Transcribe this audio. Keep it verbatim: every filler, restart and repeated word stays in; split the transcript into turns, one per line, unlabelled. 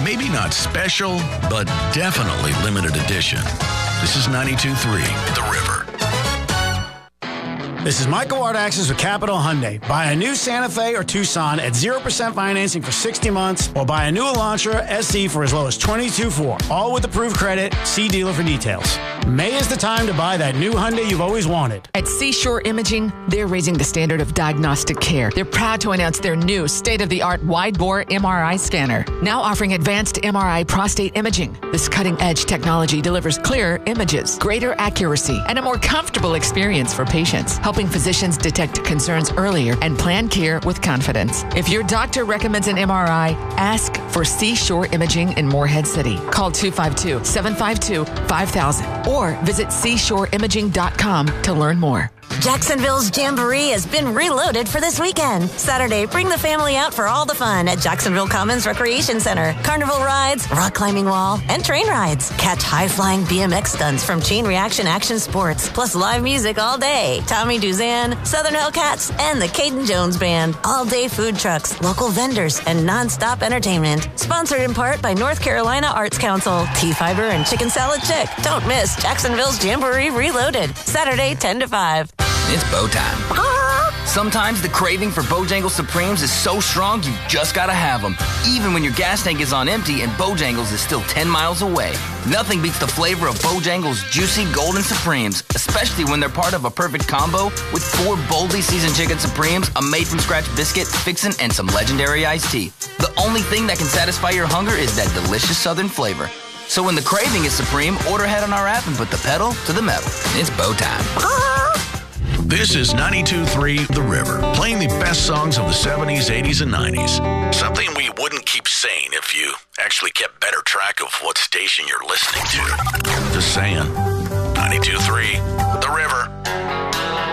Maybe not special, but definitely limited edition. This is ninety-two point three The River.
This is Michael Wardaxis with Capital Hyundai. Buy a new Santa Fe or Tucson at zero percent financing for sixty months, or buy a new Elantra S E for as low as twenty-two four, all with approved credit. See dealer for details. May is the time to buy that new Hyundai you've always wanted.
At Seashore Imaging, they're raising the standard of diagnostic care. They're proud to announce their new state-of-the-art wide-bore M R I scanner, now offering advanced M R I prostate imaging. This cutting-edge technology delivers clearer images, greater accuracy, and a more comfortable experience for patients, helping physicians detect concerns earlier and plan care with confidence. If your doctor recommends an M R I, ask for Seashore Imaging in Morehead City. Call two five two, seven five two, five thousand or visit seashore imaging dot com to learn more.
Jacksonville's Jamboree has been reloaded for this weekend. Saturday, bring the family out for all the fun at Jacksonville Commons Recreation Center. Carnival rides, rock climbing wall, and train rides. Catch high-flying B M X stunts from Chain Reaction Action Sports, plus live music all day. Tommy Duzan, Southern Hellcats, and the Caden Jones Band. All-day food trucks, local vendors, and non-stop entertainment. Sponsored in part by North Carolina Arts Council, T-Fiber, and Chicken Salad Chick. Don't miss Jacksonville's Jamboree Reloaded. Saturday, ten to five.
It's bow time. Sometimes the craving for Bojangles Supremes is so strong you just gotta have them, even when your gas tank is on empty and Bojangles is still ten miles away. Nothing beats the flavor of Bojangles Juicy Golden Supremes, especially when they're part of a perfect combo with four boldly seasoned chicken Supremes, a made-from-scratch biscuit, fixin', and some legendary iced tea. The only thing that can satisfy your hunger is that delicious southern flavor. So when the craving is supreme, order ahead on our app and put the pedal to the metal. It's bow time.
This is ninety-two point three The River, playing the best songs of the seventies, eighties, and nineties. Something we wouldn't keep saying if you actually kept better track of what station you're listening to. Just saying.